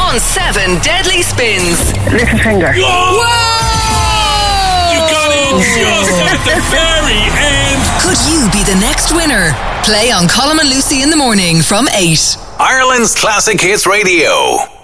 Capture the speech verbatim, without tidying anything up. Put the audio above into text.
on seven deadly spins. Little finger. Whoa! You got it just at the very end. Could you be the next winner? Play on Colm and Lucy in the morning from eight. Ireland's Classic Hits Radio.